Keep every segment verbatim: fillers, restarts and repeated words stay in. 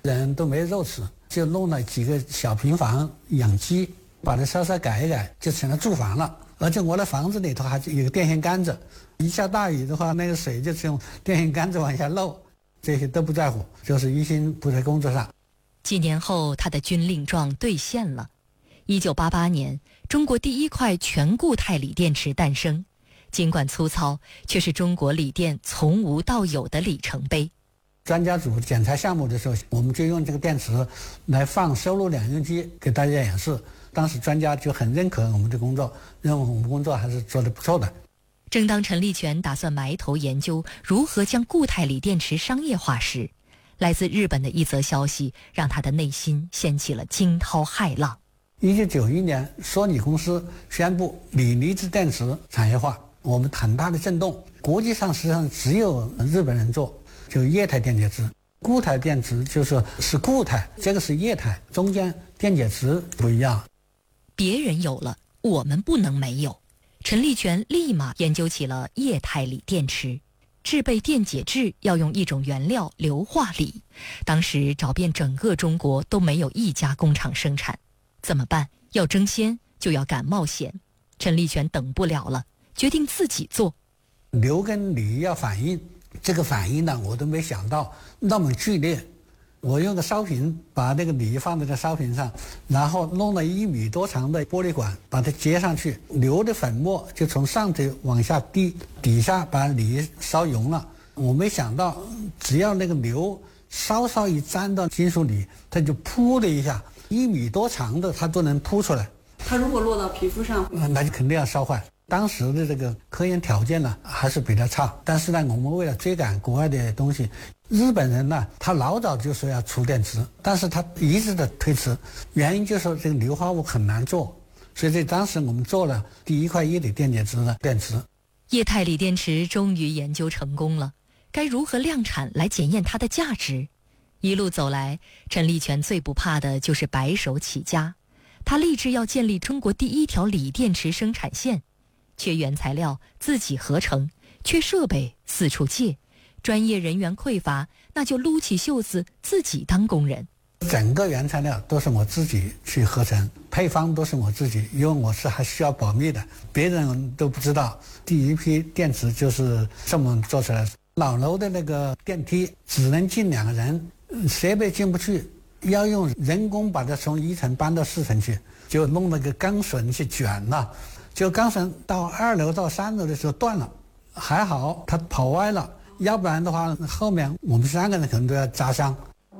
人都没肉吃，就弄了几个小平房养鸡，把它稍稍改一改，就成了住房了。而且我的房子里头还有个电线杆子，一下大雨的话，那个水就从电线杆子往下漏，这些都不在乎，就是一心扑在工作上。 几年后，他的军令状兑现了。一九八八年，中国第一块全固态锂电池诞生，尽管粗糙，却是中国锂电从无到有的里程碑。 专家组检查项目的时候，我们就用这个电池来放收录两用机给大家演示。当时专家就很认可我们的工作，认为我们工作还是做得不错的。 正当陈立全打算埋头研究如何将固态锂电池商业化时，来自日本的一则消息让他的内心掀起了惊涛骇浪。 一九九一年，索尼公司宣布锂离子电池产业化，我们很大的震动。国际上实际上只有日本人做，就液态电解质。固态电池就是是固态，这个是液态，中间电解质不一样。 别人有了，我们不能没有。陈立全立马研究起了液态锂电池。制备电解质要用一种原料硫化锂，当时找遍整个中国都没有一家工厂生产。怎么办？要争先就要敢冒险。陈立全等不了了，决定自己做。 硫跟锂要反应，这个反应呢，我都没想到那么剧烈。我用个烧瓶把那个锂放在这烧瓶上，然后弄了一米多长的玻璃管把它接上去，硫的粉末就从上头往下滴，底下把锂烧熔了。我没想到只要那个硫稍稍一沾到金属锂，它就噗的一下，一米多长的它都能扑出来。 它如果落到皮肤上， 那就肯定要烧坏。当时的这个科研条件呢还是比较差，但是呢我们为了追赶国外的东西，日本人呢他老早就说要出电池，但是他一直的推迟，原因就是说这个硫化物很难做，所以在当时我们做了第一块液体电解质的电池。 液态锂电池终于研究成功了，该如何量产来检验它的价值？一路走来，陈立全最不怕的就是白手起家，他立志要建立中国第一条锂电池生产线。缺原材料自己合成，缺设备四处借，专业人员匮乏，那就撸起袖子自己当工人。 整个原材料都是我自己去合成，配方都是我自己，因为我是还需要保密的，别人都不知道。第一批电池就是这么做出来的。老楼的那个电梯只能进两个人，设备进不去，要用人工把它从一层搬到四层去，就弄那个钢绳去卷了。就钢绳到二楼到三楼的时候断了，还好它跑歪了，要不然的话后面我们三个人可能都要扎伤。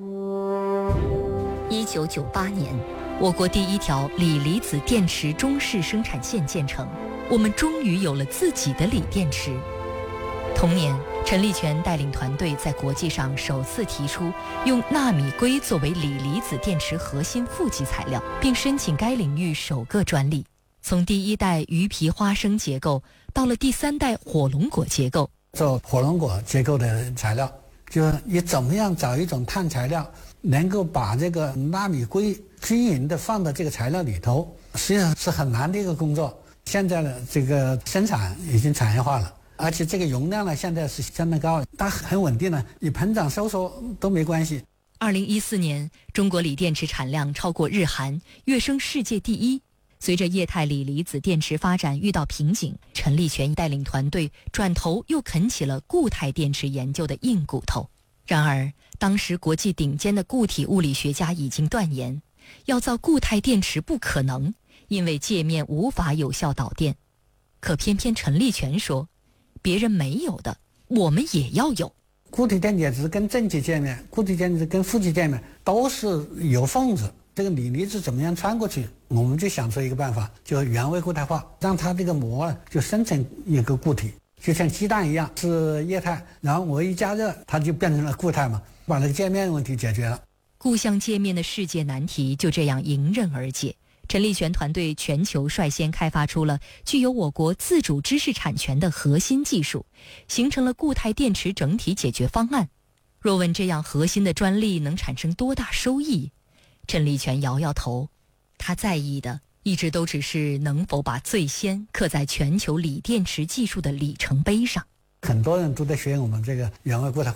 一九九八年，我国第一条锂离子电池中式生产线建成，我们终于有了自己的锂电池。同年，陈立全带领团队在国际上首次提出用纳米硅作为锂离子电池核心负极材料，并申请该领域首个专利。从第一代鱼皮花生结构到了第三代火龙果结构， 做火龙果结构的材料，就是你怎么样找一种碳材料能够把这个纳米硅均匀的放到这个材料里头，实际上是很难的一个工作。现在的这个生产已经产业化了，而且这个容量呢现在是相当高，它很稳定了，你膨胀收缩都没关系。 二零一四年，中国锂电池产量超过日韩，跃升世界第一。随着液态锂离子电池发展遇到瓶颈，陈立全带领团队转头又啃起了固态电池研究的硬骨头。然而，当时国际顶尖的固体物理学家已经断言，要造固态电池不可能，因为界面无法有效导电。可偏偏陈立全说，别人没有的，我们也要有。 固体电解质跟正极界面，固体电解质跟负极界面都是有缝子，这个锂离子怎么样穿过去？我们就想出一个办法，就原位固态化，让它这个膜就生成一个固体，就像鸡蛋一样是液态，然后我一加热，它就变成了固态嘛，把那个界面问题解决了。 固相界面的世界难题就这样迎刃而解。陈立全团队全球率先开发出了具有我国自主知识产权的核心技术，形成了固态电池整体解决方案。若问这样核心的专利能产生多大收益，陈立全摇摇头，他在意的一直都只是能否把最先刻在全球锂电池技术的里程碑上。 很多人都在学我们这个原位固态化的，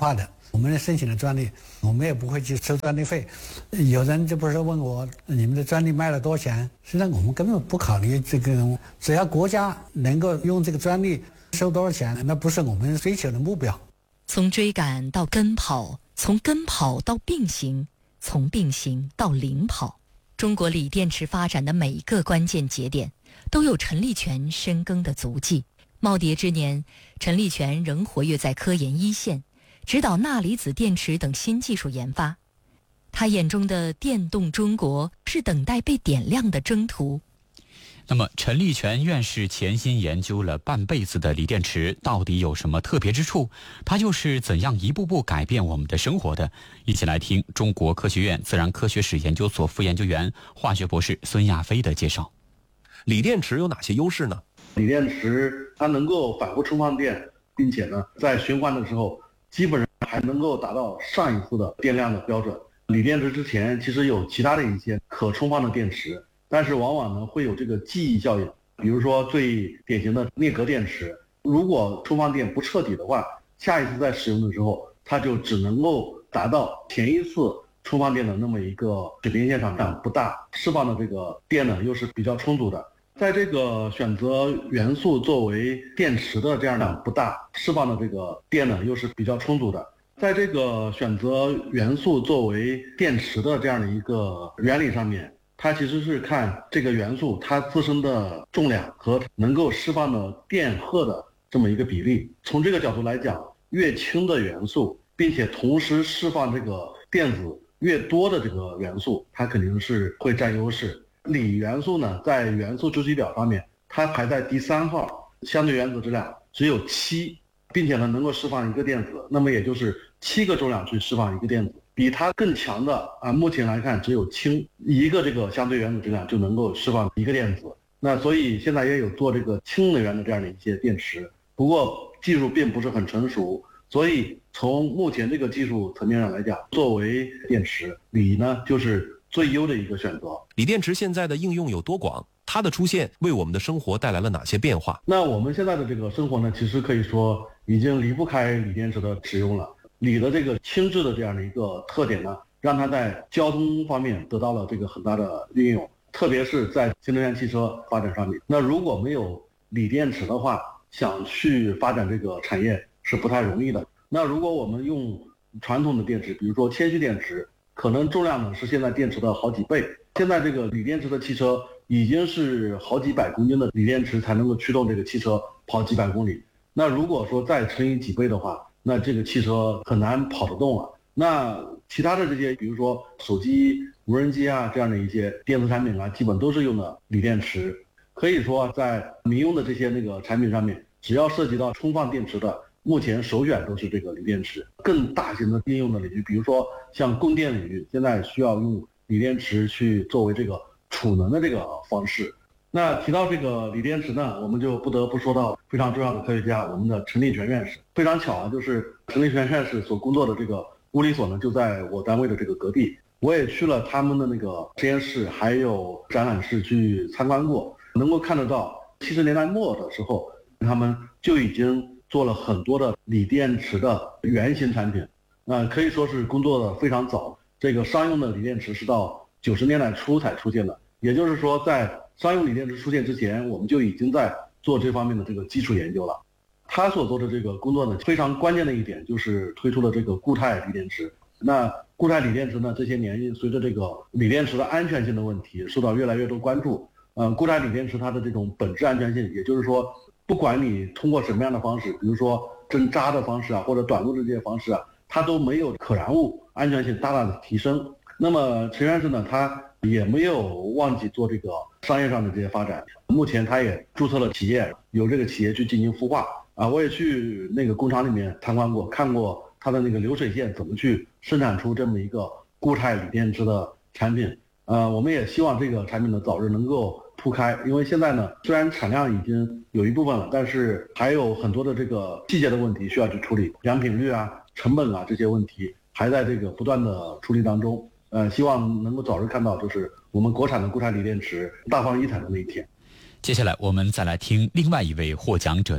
我们申请了专利，我们也不会去收专利费。有人就不是问我你们的专利卖了多少钱，实际上我们根本不考虑这个，只要国家能够用这个专利收多少钱，那不是我们追求的目标。 从追赶到跟跑，从跟跑到并行，从并行到领跑，中国锂电池发展的每一个关键节点都有陈立全深耕的足迹。耄耋之年，陈立全仍活跃在科研一线，指导钠离子电池等新技术研发。他眼中的电动中国是等待被点亮的征途。 那么陈立全院士潜心研究了半辈子的锂电池到底有什么特别之处？它又是怎样一步步改变我们的生活的？一起来听中国科学院自然科学史研究所副研究员、化学博士孙亚飞的介绍。 锂电池有哪些优势呢？ 锂电池它能够反复充放电，并且呢在循环的时候基本上还能够达到上一次的电量的标准。锂电池之前其实有其他的一些可充放的电池，但是往往呢会有这个记忆效应。比如说最典型的镍镉电池，如果充放电不彻底的话，下一次在使用的时候它就只能够达到前一次充放电的那么一个水平线上，量不大，释放的这个电呢又是比较充足的。在这个选择元素作为电池的这样量不大，释放的这个电呢又是比较充足的。在这个选择元素作为电池的这样的一个原理上面，它其实是看这个元素它自身的重量和能够释放的电荷的这么一个比例。从这个角度来讲，越轻的元素并且同时释放这个电子越多的这个元素，它肯定是会占优势。锂元素呢，在元素周期表上面它排在第三号，相对原子质量只有七，并且呢能够释放一个电子，那么也就是七个重量去释放一个电子。比它更强的啊，目前来看只有氢，一个这个相对原子质量就能够释放一个电子。那所以现在也有做这个氢能源的这样的一些电池，不过技术并不是很成熟，所以从目前这个技术层面上来讲，作为电池，锂呢就是最优的一个选择。 锂电池现在的应用有多广？它的出现为我们的生活带来了哪些变化？ 那我们现在的这个生活呢，其实可以说已经离不开锂电池的使用了。锂的这个轻质的这样的一个特点呢，让它在交通方面得到了这个很大的运用，特别是在新能源汽车发展上面。那如果没有锂电池的话，想去发展这个产业是不太容易的。那如果我们用传统的电池，比如说铅蓄电池，可能重量呢是现在电池的好几倍。现在这个锂电池的汽车已经是好几百公斤的锂电池才能够驱动这个汽车跑几百公里。那如果说再乘以几倍的话，那这个汽车很难跑得动了。那其他的这些，比如说手机、无人机啊这样的一些电子产品啊，基本都是用的锂电池。可以说在民用的这些那个产品上面，只要涉及到充放电池的，目前首选都是这个锂电池。更大型的应用的领域，比如说像供电领域，现在需要用锂电池去作为这个储能的这个方式。那提到这个锂电池呢，我们就不得不说到非常重要的科学家，我们的陈立全院士。非常巧啊，就是陈立全院士所工作的这个物理所呢，就在我单位的这个隔壁。我也去了他们的那个实验室，还有展览室去参观过，能够看得到七十年代末的时候，他们就已经做了很多的锂电池的原型产品，呃，可以说是工作的非常早。这个商用的锂电池是到九十年代初才出现的，也就是说，在商用锂电池出现之前，我们就已经在做这方面的这个基础研究了。他所做的这个工作呢，非常关键的一点就是推出了这个固态锂电池。那固态锂电池呢，这些年随着这个锂电池的安全性的问题受到越来越多关注。呃，固态锂电池它的这种本质安全性，也就是说，不管你通过什么样的方式，比如说针扎的方式啊，或者短路的这些方式啊，它都没有可燃物安全性大大的提升。那么陈院士呢，他也没有忘记做这个商业上的这些发展。目前他也注册了企业，有这个企业去进行孵化啊。我也去那个工厂里面参观过，看过它的那个流水线怎么去生产出这么一个固态锂电池的产品。呃，我们也希望这个产品呢早日能够铺开，因为现在呢虽然产量已经有一部分了，但是还有很多的这个细节的问题需要去处理，良品率啊、成本啊这些问题还在这个不断的处理当中。呃，希望能够早日看到，就是我们国产的固态锂电池大放异彩的那一天。 接下来我们再来听另外一位获奖者。